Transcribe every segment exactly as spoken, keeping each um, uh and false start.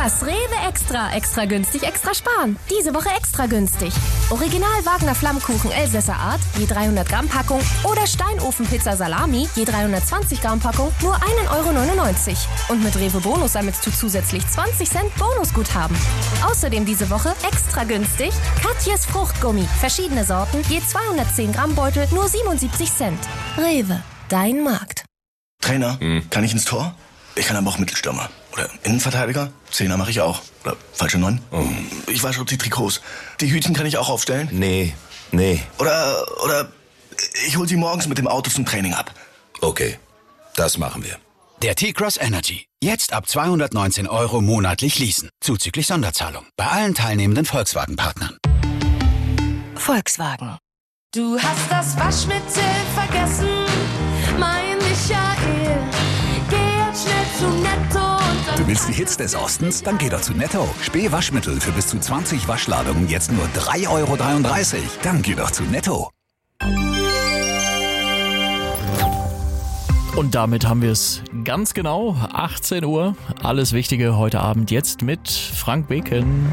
Das Rewe Extra. Extra günstig, extra sparen. Diese Woche extra günstig. Original Wagner Flammkuchen Elsässer Art, je dreihundert Gramm Packung. Oder Steinofenpizza Salami, je dreihundertzwanzig Gramm Packung, nur ein Euro neunundneunzig. Und mit Rewe Bonus sammelst du zusätzlich zwanzig Cent Bonusguthaben. Außerdem diese Woche extra günstig Katjes Fruchtgummi. Verschiedene Sorten, je zweihundertzehn Gramm Beutel, nur siebenundsiebzig Cent. Rewe, dein Markt. Trainer, hm. kann ich ins Tor? Ich kann aber auch Mittelstürmer. Oder Innenverteidiger? Zehner mache ich auch. Oder falsche Neun? Oh. Ich wasche die Trikots. Die Hütchen kann ich auch aufstellen? Nee, nee. Oder, oder ich hol sie morgens mit dem Auto zum Training ab. Okay, das machen wir. Der T-Cross Energy. Jetzt ab zweihundertneunzehn Euro monatlich leasen. Zuzüglich Sonderzahlung. Bei allen teilnehmenden Volkswagen-Partnern. Volkswagen. Du hast das Waschmittel vergessen, mein Michael. Geh jetzt schnell zu Netto und dann... Du willst die Hits des Ostens? Dann geh doch zu Netto. Spee Waschmittel für bis zu zwanzig Waschladungen jetzt nur drei Euro dreiunddreißig. Dann geh doch zu Netto. Und damit haben wir es ganz genau, achtzehn Uhr. Alles Wichtige heute Abend jetzt mit Frank Beken.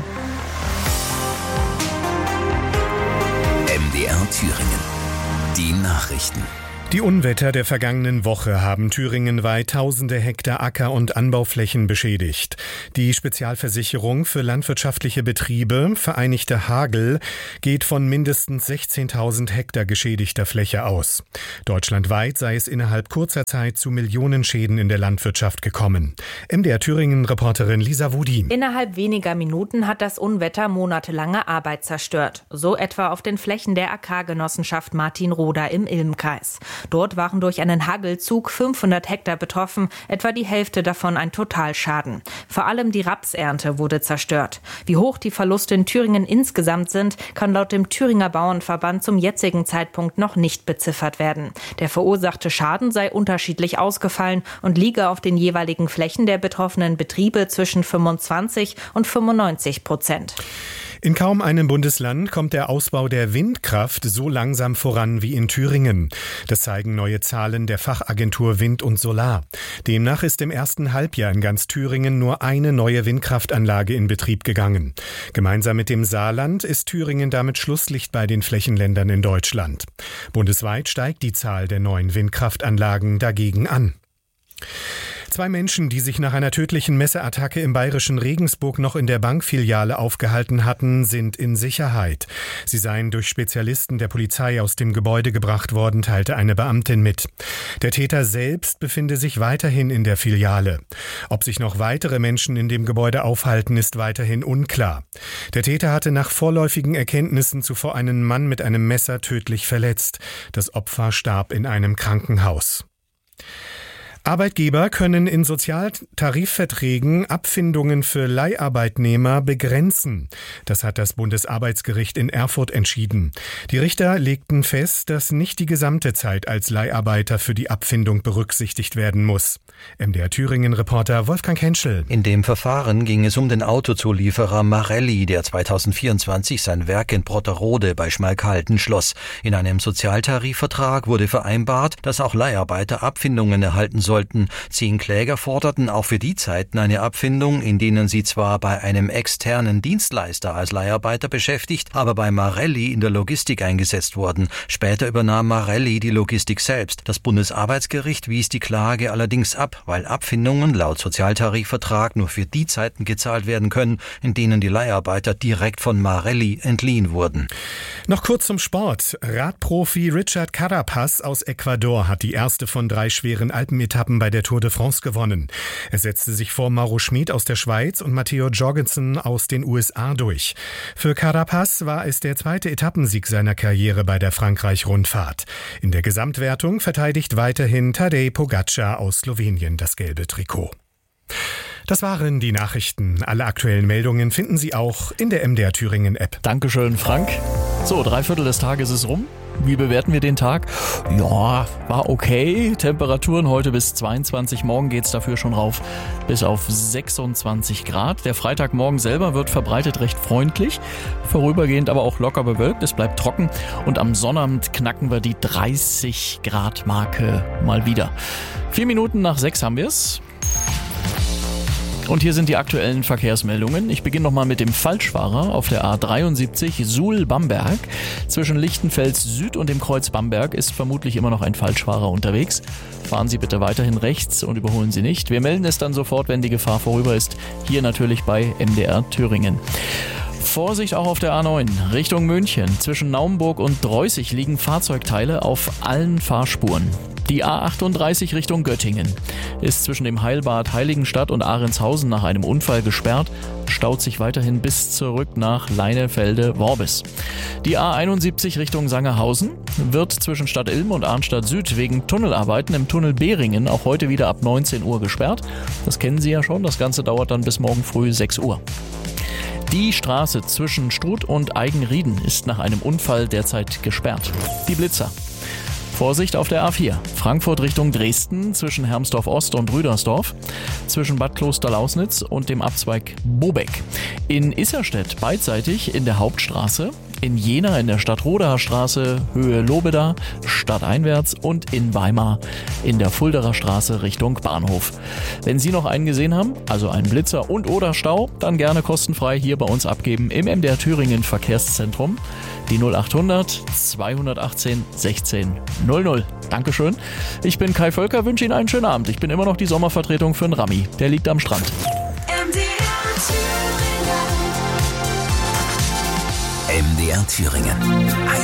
M D R Thüringen. Die Nachrichten. Die Unwetter der vergangenen Woche haben thüringenweit tausende Hektar Acker- und Anbauflächen beschädigt. Die Spezialversicherung für landwirtschaftliche Betriebe, Vereinigte Hagel, geht von mindestens sechzehntausend Hektar geschädigter Fläche aus. Deutschlandweit sei es innerhalb kurzer Zeit zu Millionenschäden in der Landwirtschaft gekommen. M D R Thüringen-Reporterin Lisa Wudi. Innerhalb weniger Minuten hat das Unwetter monatelange Arbeit zerstört. So etwa auf den Flächen der Agrargenossenschaft Martinroda im Ilmkreis. Dort waren durch einen Hagelzug fünfhundert Hektar betroffen, etwa die Hälfte davon ein Totalschaden. Vor allem die Rapsernte wurde zerstört. Wie hoch die Verluste in Thüringen insgesamt sind, kann laut dem Thüringer Bauernverband zum jetzigen Zeitpunkt noch nicht beziffert werden. Der verursachte Schaden sei unterschiedlich ausgefallen und liege auf den jeweiligen Flächen der betroffenen Betriebe zwischen fünfundzwanzig und fünfundneunzig Prozent. In kaum einem Bundesland kommt der Ausbau der Windkraft so langsam voran wie in Thüringen. Das zeigen neue Zahlen der Fachagentur Wind und Solar. Demnach ist im ersten Halbjahr in ganz Thüringen nur eine neue Windkraftanlage in Betrieb gegangen. Gemeinsam mit dem Saarland ist Thüringen damit Schlusslicht bei den Flächenländern in Deutschland. Bundesweit steigt die Zahl der neuen Windkraftanlagen dagegen an. Zwei Menschen, die sich nach einer tödlichen Messerattacke im bayerischen Regensburg noch in der Bankfiliale aufgehalten hatten, sind in Sicherheit. Sie seien durch Spezialisten der Polizei aus dem Gebäude gebracht worden, teilte eine Beamtin mit. Der Täter selbst befinde sich weiterhin in der Filiale. Ob sich noch weitere Menschen in dem Gebäude aufhalten, ist weiterhin unklar. Der Täter hatte nach vorläufigen Erkenntnissen zuvor einen Mann mit einem Messer tödlich verletzt. Das Opfer starb in einem Krankenhaus. Arbeitgeber können in Sozialtarifverträgen Abfindungen für Leiharbeitnehmer begrenzen. Das hat das Bundesarbeitsgericht in Erfurt entschieden. Die Richter legten fest, dass nicht die gesamte Zeit als Leiharbeiter für die Abfindung berücksichtigt werden muss. M D R Thüringen-Reporter Wolfgang Henschel. In dem Verfahren ging es um den Autozulieferer Marelli, der zweitausendvierundzwanzig sein Werk in Brotterode bei Schmalkalden schloss. In einem Sozialtarifvertrag wurde vereinbart, dass auch Leiharbeiter Abfindungen erhalten sollen. Zehn Kläger forderten auch für die Zeiten eine Abfindung, in denen sie zwar bei einem externen Dienstleister als Leiharbeiter beschäftigt, aber bei Marelli in der Logistik eingesetzt wurden. Später übernahm Marelli die Logistik selbst. Das Bundesarbeitsgericht wies die Klage allerdings ab, weil Abfindungen laut Sozialtarifvertrag nur für die Zeiten gezahlt werden können, in denen die Leiharbeiter direkt von Marelli entliehen wurden. Noch kurz zum Sport. Radprofi Richard Carapaz aus Ecuador hat die erste von drei schweren Alpenetappen bei der Tour de France gewonnen. Er setzte sich vor Mauro Schmid aus der Schweiz und Matteo Jorgensen aus den U S A durch. Für Carapaz war es der zweite Etappensieg seiner Karriere bei der Frankreich-Rundfahrt. In der Gesamtwertung verteidigt weiterhin Tadej Pogačar aus Slowenien das gelbe Trikot. Das waren die Nachrichten. Alle aktuellen Meldungen finden Sie auch in der M D R Thüringen App. Dankeschön, Frank. So, drei Viertel des Tages ist rum. Wie bewerten wir den Tag? Ja, war okay. Temperaturen heute bis zweiundzwanzig. Morgen geht's dafür schon rauf bis auf sechsundzwanzig Grad. Der Freitagmorgen selber wird verbreitet recht freundlich. Vorübergehend aber auch locker bewölkt. Es bleibt trocken. Und am Sonnabend knacken wir die dreißig Grad Marke mal wieder. Vier Minuten nach sechs haben wir's. Und hier sind die aktuellen Verkehrsmeldungen. Ich beginne nochmal mit dem Falschfahrer auf der A dreiundsiebzig Suhl-Bamberg. Zwischen Lichtenfels Süd und dem Kreuz Bamberg ist vermutlich immer noch ein Falschfahrer unterwegs. Fahren Sie bitte weiterhin rechts und überholen Sie nicht. Wir melden es dann sofort, wenn die Gefahr vorüber ist. Hier natürlich bei M D R Thüringen. Vorsicht auch auf der A neun Richtung München. Zwischen Naumburg und Dreußig liegen Fahrzeugteile auf allen Fahrspuren. Die A achtunddreißig Richtung Göttingen ist zwischen dem Heilbad Heiligenstadt und Ahrentshausen nach einem Unfall gesperrt, staut sich weiterhin bis zurück nach Leinefelde-Worbis. Die A einundsiebzig Richtung Sangerhausen wird zwischen Stadt Ilm und Arnstadt Süd wegen Tunnelarbeiten im Tunnel Behringen auch heute wieder ab neunzehn Uhr gesperrt. Das kennen Sie ja schon, das Ganze dauert dann bis morgen früh sechs Uhr. Die Straße zwischen Struth und Eigenrieden ist nach einem Unfall derzeit gesperrt. Die Blitzer. Vorsicht auf der A vier. Frankfurt Richtung Dresden zwischen Hermsdorf Ost und Rüdersdorf, zwischen Bad Kloster-Lausnitz und dem Abzweig Bobeck. In Isserstedt beidseitig in der Hauptstraße, in Jena in der Stadtrodaer Straße Höhe Lobeda stadteinwärts und in Weimar in der Fulderer Straße Richtung Bahnhof. Wenn Sie noch einen gesehen haben, also einen Blitzer und oder Stau, dann gerne kostenfrei hier bei uns abgeben im M D R Thüringen Verkehrszentrum. Die null achthundert zweihundertachtzehn sechzehn null null. Dankeschön. Ich bin Kai Völker, wünsche Ihnen einen schönen Abend. Ich bin immer noch die Sommervertretung für den Rami. Der liegt am Strand. M D R Thüringen. M D R Thüringen.